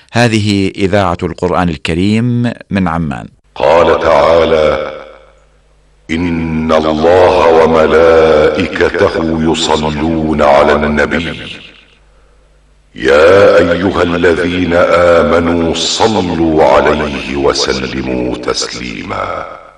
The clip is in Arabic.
هذه إذاعة القرآن الكريم من عمان. قال تعالى: إن الله وملائكته يصلون على النبي يا أيها الذين آمنوا صلوا عليه وسلموا تسليما.